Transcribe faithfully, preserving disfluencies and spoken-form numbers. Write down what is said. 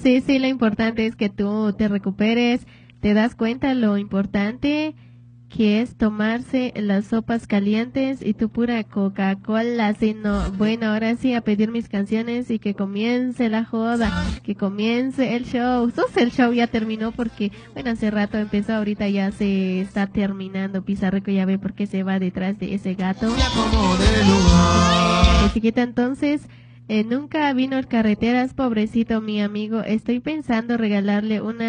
Sí, sí, lo importante es que tú te recuperes, te das cuenta lo importante que es tomarse las sopas calientes y tu pura Coca-Cola, si no, bueno, ahora sí a pedir mis canciones y que comience la joda, que comience el show. Sos el show ya terminó porque, bueno, hace rato empezó, ahorita ya se está terminando. Pizarreco ya ve por qué se va detrás de ese gato. Eh, chiquita, entonces, eh, nunca vino el carreteras, pobrecito mi amigo. Estoy pensando regalarle una